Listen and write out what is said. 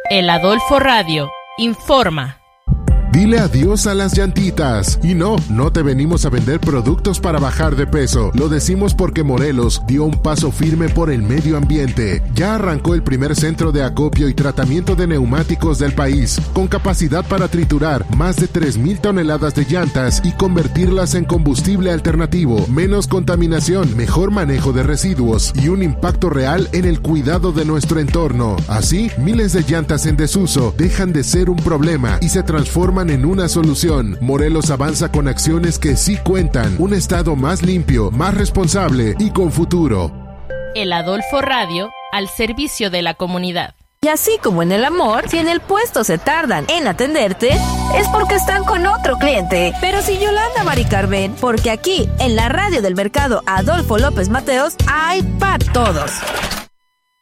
El Adolfo Radio informa. Dile adiós a las llantitas. Y no te venimos a vender productos para bajar de peso. Lo decimos porque Morelos dio un paso firme por el medio ambiente. Ya arrancó el primer centro de acopio y tratamiento de neumáticos del país, con capacidad para triturar más de 3,000 toneladas de llantas y convertirlas en combustible alternativo, menos contaminación, mejor manejo de residuos y un impacto real en el cuidado de nuestro entorno. Así, miles de llantas en desuso dejan de ser un problema y se transforman en una solución. Morelos avanza con acciones que sí cuentan. Un estado más limpio, más responsable y con futuro. El Adolfo Radio, al servicio de la comunidad. Y así como en el amor, si en el puesto se tardan en atenderte, es porque están con otro cliente. Pero si Yolanda, Mari Carmen, porque aquí, en la radio del mercado Adolfo López Mateos, hay para todos.